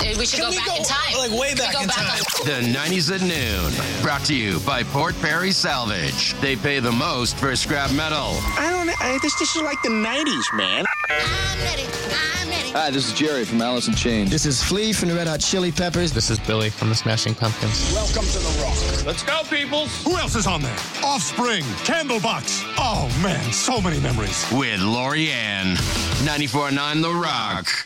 We should go back in time. Like way back in time. The 90s at noon. Brought to you by Port Perry Salvage. They pay the most for scrap metal. This is like the 90s, man. I'm ready. Hi, this is Jerry from Alice in Chains. This is Flea from the Red Hot Chili Peppers. This is Billy from the Smashing Pumpkins. Welcome to the Rock. Let's go, peoples. Who else is on there? Offspring, Candlebox. Oh, man, so many memories. With Lori Ann. 94.9 The Rock.